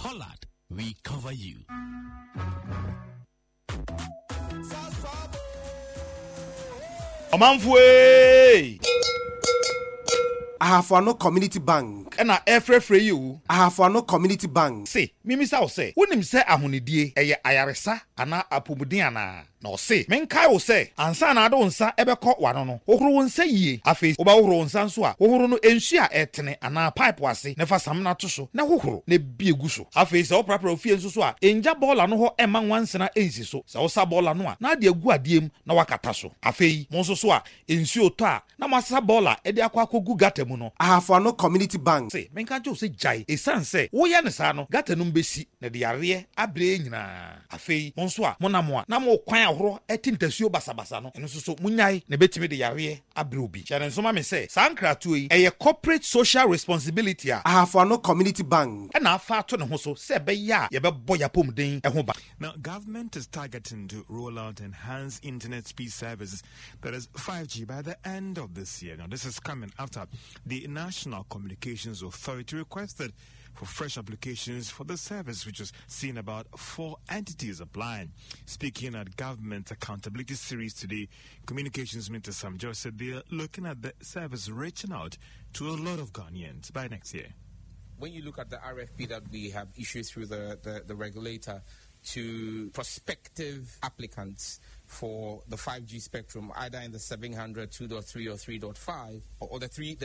Pollard, we cover you. Omanfwe Ahafano Community Bank. Ena efrefre you. Ahafano Community Bank. Say, mimisa o say, wonim say ahonidie eye ayaresa ana apomuden ana. Na ose menkai wo se ansa na ado nsa ebekọ wano no ohoro wo nsa yie afi oba ohoro nsa nso a ohoro no ensu a etene ana pipe wase ne fa sam na to so na hohoro na bie gu so afi se oprapra ofie nso so a enja bola no ho ema nwansena ensi so se osa bola no a na de agu adiem na wakata so afi mo nso so a ensu oto a na masa bola e de akwa akogu gata mu no Ahafano Community Bank. se menka jo se jai esanse wo ye ne sa no gata no mbesi na de yare abre nyina afi mo nso a mo na mo a na mo kwan ahoro etintasuo basabasa no eno so munyai na betimi de yare abre obi kyere nso ma me se sankratu yi eye corporate social responsibility a Ahafano Community Bank na afa to ne ho so se be ya ye be boya pomden e ho ba. Now, government is targeting to roll out enhanced internet speed services, that is 5G, by the end of this year. Now, this is coming after the National Communications Authority requested for fresh applications for the service, which was seen about 4 entities applying. Speaking at Government Accountability Series today, Communications Minister Sam George said they are looking at the service reaching out to a lot of Ghanaians by next year. When you look at the RFP that we have issued through the regulator to prospective applicants for the 5G spectrum, either in the 700, 2.3 or 3.5, or the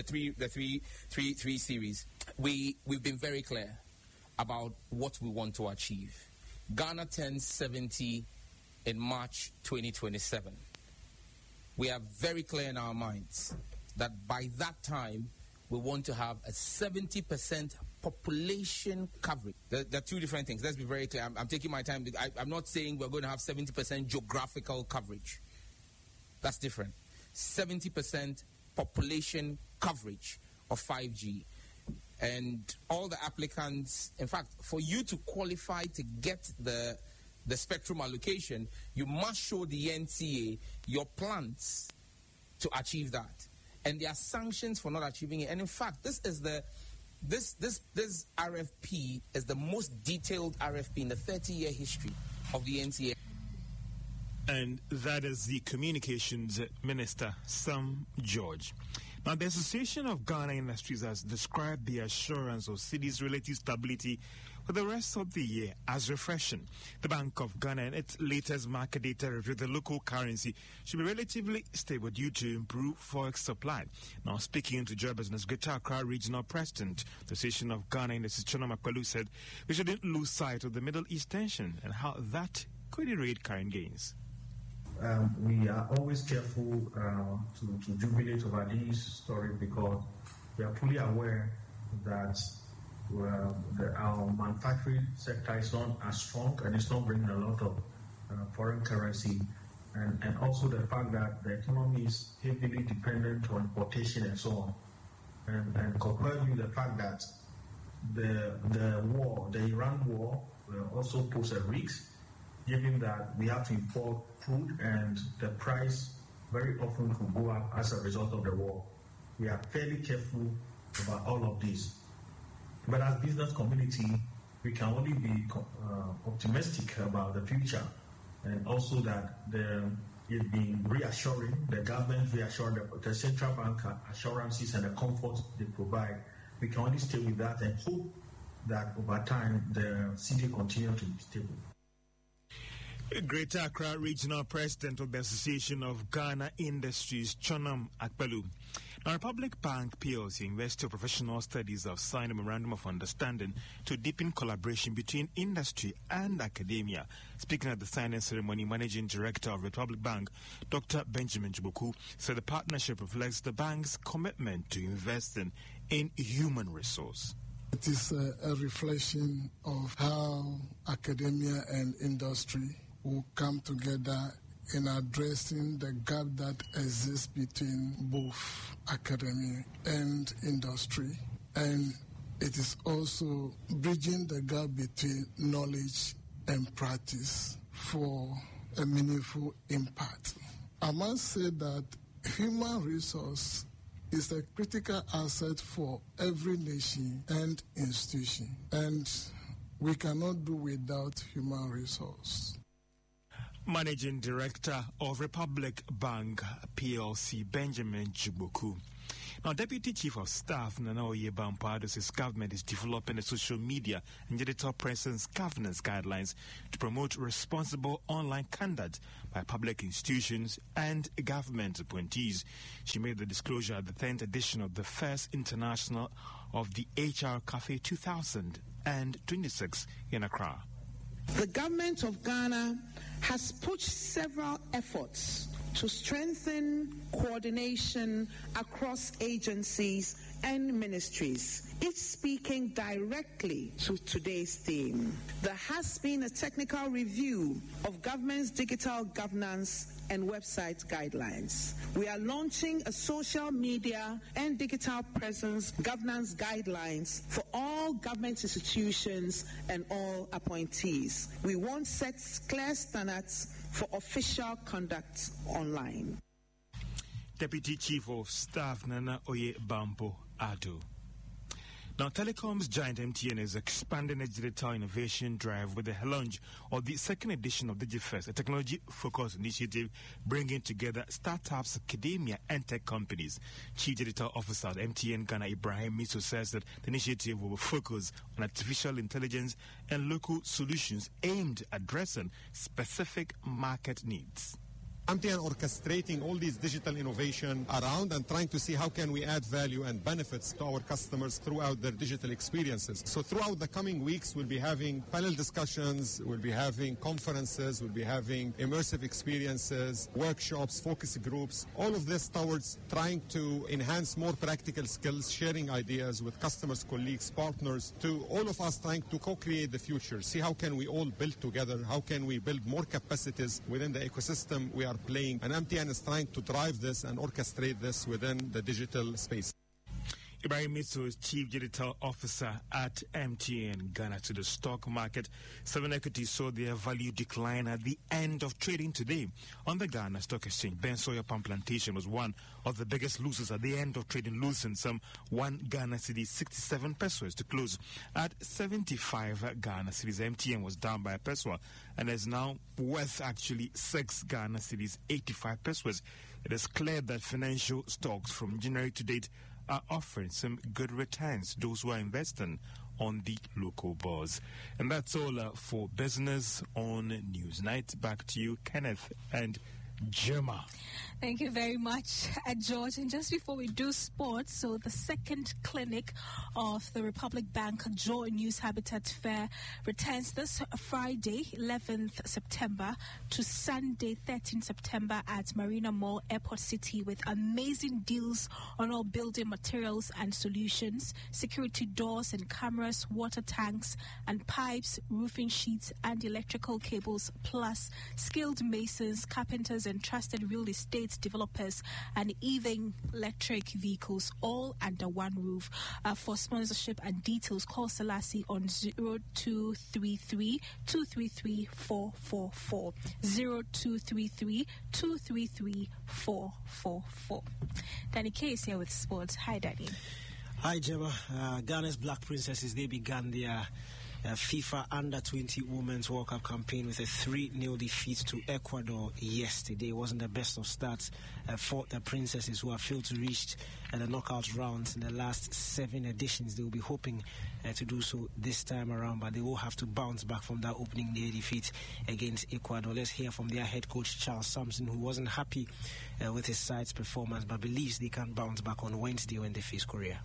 three series, we've been very clear about what we want to achieve. Ghana turns 70 in March 2027. We are very clear in our minds that by that time, we want to have a 70% population coverage. There are two different things. Let's be very clear. I'm taking my time. I'm not saying we're going to have 70% geographical coverage. That's different. 70% population coverage of 5G. And all the applicants, in fact, for you to qualify to get the spectrum allocation, you must show the NCA your plans to achieve that. And there are sanctions for not achieving it. And in fact, this RFP is the most detailed RFP in the 30-year history of the NCA. And that is the Communications Minister, Sam George. Now, the Association of Ghana Industries has described the assurance of Cedi's relative stability for the rest of the year as refreshing. The Bank of Ghana, in its latest market data, revealed the local currency should be relatively stable due to improved forex supply. Now, speaking to Joy Business, Greater Accra Regional President, the Association of Ghana Industries, Chonam Akpelu, said we shouldn't lose sight of the Middle East tension and how that could erode current gains. We are always careful to jubilate over this story because we are fully aware that our manufacturing sector is not as strong and it's not bringing a lot of foreign currency, and also the fact that the economy is heavily dependent on importation and so on. And compared with the fact that the Iran war also poses a risk, given that we have to import food and the price very often could go up as a result of the war. We are fairly careful about all of this. But as business community, we can only be optimistic about the future, and also that it's been reassuring, the government reassuring, the central bank assurances and the comfort they provide. We can only stay with that and hope that over time the city continues to be stable. Greater Accra Regional President of the Association of Ghana Industries, Chonam Akpelu. Now, Republic Bank PLC, University of Professional Studies, have signed a memorandum of understanding to deepen collaboration between industry and academia. Speaking at the signing ceremony, Managing Director of Republic Bank, Dr. Benjamin Jiboku, said the partnership reflects the bank's commitment to investing in human resource. It is a reflection of how academia and industry will come together in addressing the gap that exists between both academia and industry. And it is also bridging the gap between knowledge and practice for a meaningful impact. I must say that human resource is a critical asset for every nation and institution. And we cannot do without human resource. Managing Director of Republic Bank PLC, Benjamin Juboku. Now, Deputy Chief of Staff Nana Oyebampo says government is developing a social media and digital presence governance guidelines to promote responsible online conduct by public institutions and government appointees. She made the disclosure at the 10th edition of the first international of the HR Cafe 2026 in Accra. The government of Ghana has pushed several efforts to strengthen coordination across agencies and ministries, each speaking directly to today's theme. There has been a technical review of government's digital governance and website guidelines. We are launching a social media and digital presence governance guidelines for all government institutions and all appointees. We want set clear standards for official conduct online. Deputy Chief of Staff Nana Oyebampo Ado. Now, telecoms giant MTN is expanding its digital innovation drive with the launch of the second edition of DigiFirst, a technology-focused initiative bringing together startups, academia, and tech companies. Chief Digital Officer at MTN Ghana, Ibrahim Miso, says that the initiative will focus on artificial intelligence and local solutions aimed at addressing specific market needs. MTN orchestrating all these digital innovation around and trying to see how can we add value and benefits to our customers throughout their digital experiences. So throughout the coming weeks, we'll be having panel discussions, we'll be having conferences, we'll be having immersive experiences, workshops, focus groups, all of this towards trying to enhance more practical skills, sharing ideas with customers, colleagues, partners, to all of us trying to co-create the future. See how can we all build together, how can we build more capacities within the ecosystem we are playing, and MTN is trying to drive this and orchestrate this within the digital space. Ibrahim Mitsu is Chief Digital Officer at MTN Ghana. To the stock market, 7 equities saw their value decline at the end of trading today. On the Ghana Stock Exchange, Ben Sawyer Palm Plantation was one of the biggest losers at the end of trading, losing some 1 Ghana cedi 67 pesos to close at 75 Ghana cedis. MTN was down by a peso and is now worth actually 6 Ghana cedis 85 pesos. It is clear that financial stocks from January to date are offering some good returns, those who are investing on the local bourse. And that's all for Business on Newsnight. Back to you, Kenneth and Gemma. Thank you very much, George. And just before we do sports, so the second clinic of the Republic Bank Joy News Habitat Fair returns this Friday, 11th September, to Sunday, 13th September at Marina Mall, Airport City, with amazing deals on all building materials and solutions, security doors and cameras, water tanks and pipes, roofing sheets and electrical cables, plus skilled masons, carpenters and trusted real estate developers, and even electric vehicles, all under one roof. For sponsorship and details, call Selassie on 0233 233 444. 0233 233 444. Danny K is here with sports. Hi, Danny. Hi, Gemma. Ghana's Black Princesses, they began their FIFA Under-20 Women's World Cup campaign with a 3-0 defeat to Ecuador yesterday. It wasn't the best of starts for the Princesses, who have failed to reach the knockout rounds in the last 7 editions. They will be hoping to do so this time around, but they will have to bounce back from that opening day defeat against Ecuador. Let's hear from their head coach, Charles Sampson, who wasn't happy with his side's performance, but believes they can bounce back on Wednesday when they face Korea.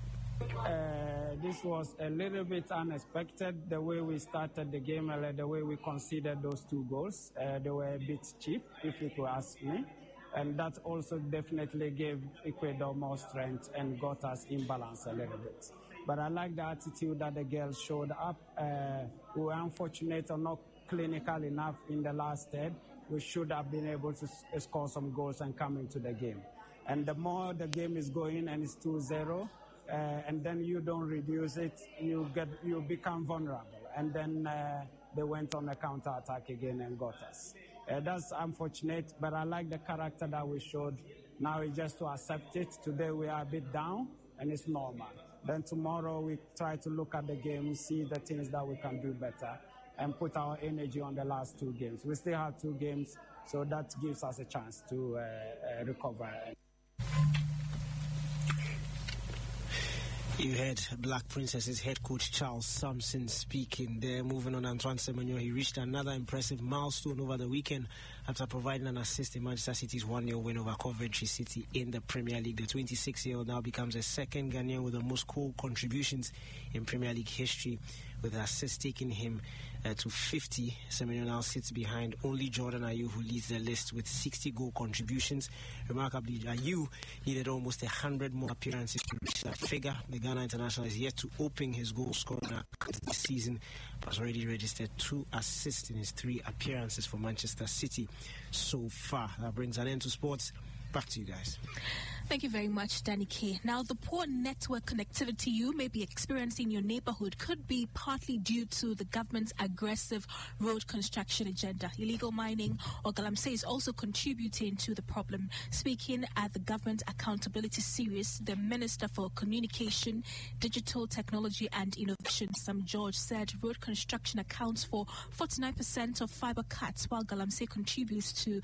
This was a little bit unexpected, the way we started the game, the way we conceded those 2 goals. They were a bit cheap, if you could ask me. And that also definitely gave Ecuador more strength and got us in balance a little bit. But I like the attitude that the girls showed up. We were unfortunate or not clinical enough in the last third. We should have been able to score some goals and come into the game. And the more the game is going and it's 2-0, and then you don't reduce it, you become vulnerable. And then they went on a counter-attack again and got us. That's unfortunate, but I like the character that we showed. Now it's just to accept it. Today we are a bit down, and it's normal. Then tomorrow we try to look at the game, see the things that we can do better, and put our energy on the last 2 games. We still have 2 games, so that gives us a chance to recover. You heard Black Princesses head coach Charles Sampson speaking there. Moving on, Antoine Semenyo, he reached another impressive milestone over the weekend after providing an assist in Manchester City's 1-0 win over Coventry City in the Premier League. The 26-year-old now becomes the second Ghanaian with the most goal contributions in Premier League history, with the assist taking him to 50. Semenyo now sits behind only Jordan Ayew, who leads the list with 60 goal contributions. Remarkably, Ayew needed almost 100 more appearances to reach that figure. The Ghana international is yet to open his goal scoring account this season, but has already registered 2 assists in his 3 appearances for Manchester City so far. That brings an end to sports. Back to you guys. Thank you very much, Danny K. Now, the poor network connectivity you may be experiencing in your neighborhood could be partly due to the government's aggressive road construction agenda. Illegal mining or Galamsey is also contributing to the problem. Speaking at the Government Accountability Series, the Minister for Communication, Digital Technology and Innovation, Sam George, said road construction accounts for 49% of fiber cuts, while Galamsey contributes to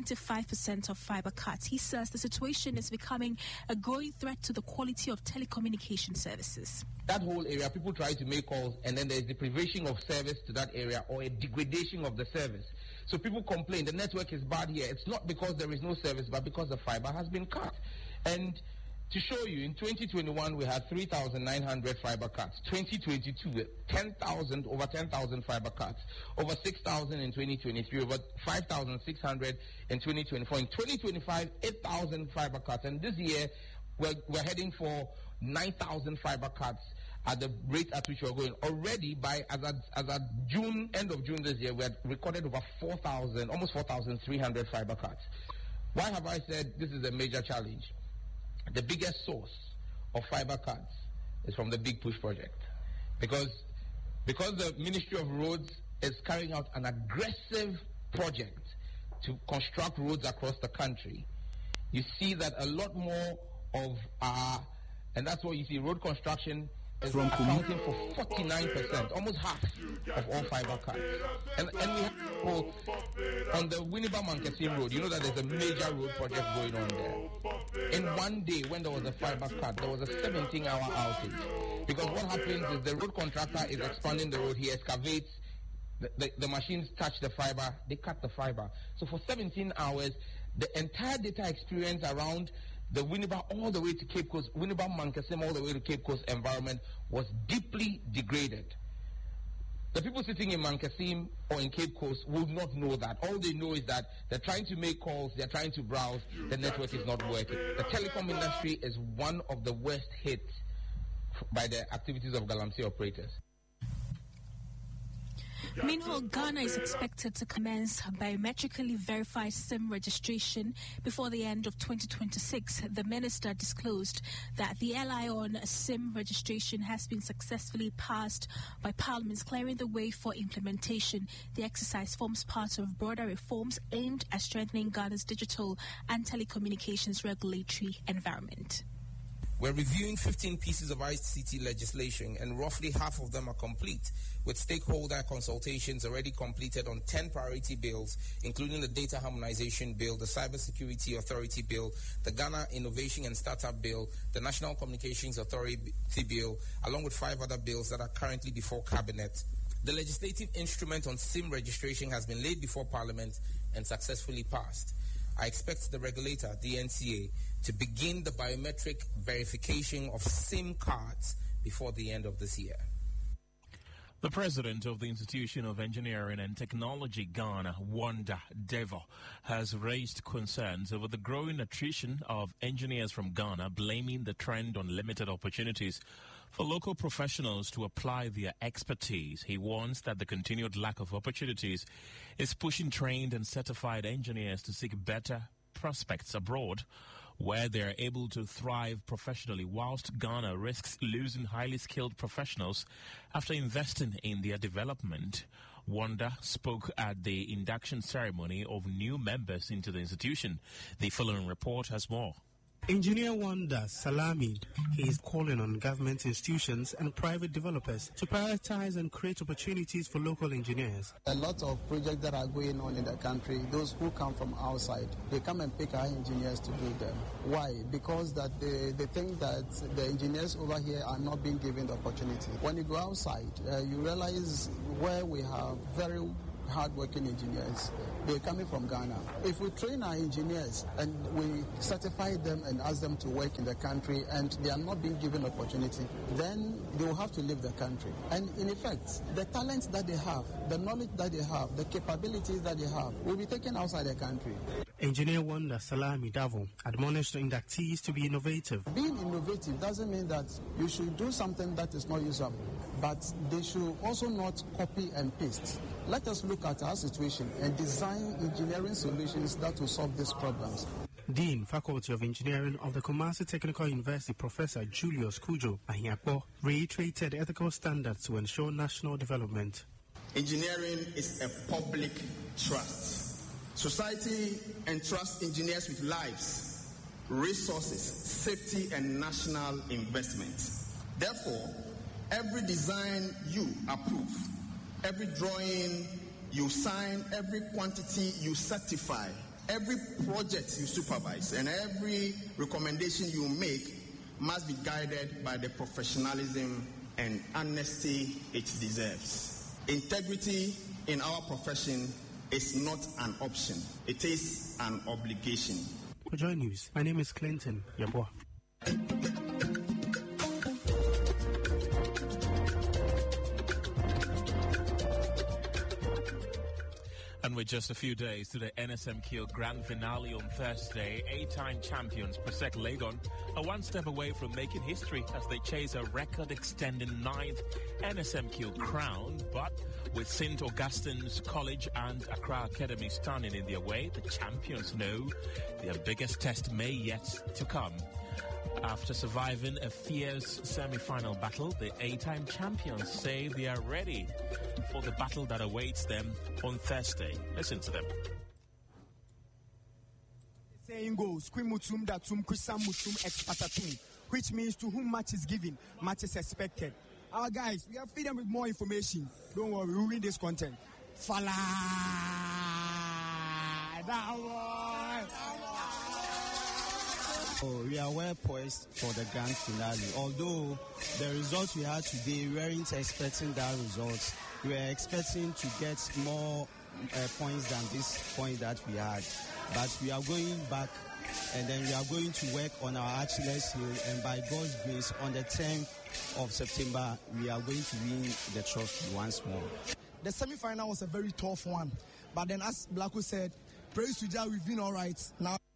25% of fiber cuts. He says the situation is becoming a growing threat to the quality of telecommunication services. That whole area, people try to make calls, and then there's deprivation of service to that area or a degradation of the service. So people complain the network is bad here. It's not because there is no service, but because the fiber has been cut. And to show you, in 2021 we had 3,900 fiber cuts. 2022, over 10,000 fiber cuts. Over 6,000 in 2023, over 5,600 in 2024. In 2025, 8,000 fiber cuts. And this year, we're heading for 9,000 fiber cuts at the rate at which we're going. Already, as at June, end of June this year, we had recorded over 4,000, almost 4,300 fiber cuts. Why have I said this is a major challenge? The biggest source of fiber cuts is from the Big Push project. Because the Ministry of Roads is carrying out an aggressive project to construct roads across the country, you see that a lot more of and that's what you see, road construction is accounting for 49%, almost half of all fiber cuts. And we have on the Winneba-Mankasim Road, you know that there's a major road project going on there. In one day, when there was a fiber cut, there was a 17-hour outage. Because what happens is the road contractor is expanding the road, he excavates, the machines touch the fiber, they cut the fiber. So for 17 hours, the entire data experience around the Winneba all the way to Cape Coast, Winneba-Mankasim all the way to Cape Coast environment was deeply degraded. The people sitting in Mankasim or in Cape Coast will not know that. All they know is that they're trying to make calls, they're trying to browse, the network is not working. The telecom industry is one of the worst hit by the activities of Galamsey operators. Meanwhile, Ghana is expected to commence biometrically verified SIM registration before the end of 2026. The minister disclosed that the LI on SIM registration has been successfully passed by Parliament, clearing the way for implementation. The exercise forms part of broader reforms aimed at strengthening Ghana's digital and telecommunications regulatory environment. We're reviewing 15 pieces of ICT legislation, and roughly half of them are complete, with stakeholder consultations already completed on 10 priority bills, including the Data Harmonization Bill, the Cybersecurity Authority Bill, the Ghana Innovation and Startup Bill, the National Communications Authority Bill, along with 5 other bills that are currently before Cabinet. The legislative instrument on SIM registration has been laid before Parliament and successfully passed. I expect the regulator, the NCA, to begin the biometric verification of SIM cards before the end of this year. The president of the Institution of Engineering and Technology Ghana, Wanda Devo, has raised concerns over the growing attrition of engineers from Ghana, blaming the trend on limited opportunities for local professionals to apply their expertise. He warns that the continued lack of opportunities is pushing trained and certified engineers to seek better prospects abroad, where they are able to thrive professionally, whilst Ghana risks losing highly skilled professionals after investing in their development. Wanda spoke at the induction ceremony of new members into the institution. The following report has more. Engineer Wanda Salami is calling on government institutions and private developers to prioritize and create opportunities for local engineers. A lot of projects that are going on in the country, those who come from outside, they come and pick our engineers to do them. Why? Because that they think that the engineers over here are not being given the opportunity. When you go outside, you realize where we have very hard-working engineers, they're coming from Ghana. If we train our engineers and we certify them and ask them to work in the country and they are not being given opportunity, then they will have to leave the country. And in effect, the talents that they have, the knowledge that they have, the capabilities that they have will be taken outside the country. Engineer Wanda Salami Davo admonished inductees to be innovative. Being innovative doesn't mean that you should do something that is not usable, but they should also not copy and paste. Let us look at our situation and design engineering solutions that will solve these problems. Dean, Faculty of Engineering of the Kumasi Technical University, Professor Julius Kujo Ahiapo, reiterated ethical standards to ensure national development. Engineering is a public trust. Society entrusts engineers with lives, resources, safety, and national investment. Therefore, every design you approve, every drawing you sign, every quantity you certify, every project you supervise, and every recommendation you make must be guided by the professionalism and honesty it deserves. Integrity in our profession is not an option. It is an obligation. For Joy News, my name is Clinton Yabwa. And with just a few days to the NSMQ Grand Finale on Thursday, 8-time champions Persec Legon are one step away from making history as they chase a record-extending 9th NSMQ crown. But with St. Augustine's College and Accra Academy standing in their way, the champions know their biggest test may yet to come. After surviving a fierce semi-final battle, the 8-time champions say they are ready for the battle that awaits them on Thursday. Listen to them. The saying goes, "Quimutum datum quisamutum expatatum," which means to whom much is given, much is expected. Our guys, we are feeding with more information. Don't worry, we'll read this content. Fala! We are well poised for the grand finale. Although the results we had today, we weren't expecting that result. We were expecting to get more points than this point that we had. But we are going back and then we are going to work on our Achilles heel, and by God's grace, on the 10th of September, we are going to win the trophy once more. The semi-final was a very tough one. But then as Blacko said, praise to Jah, we've been all right. Now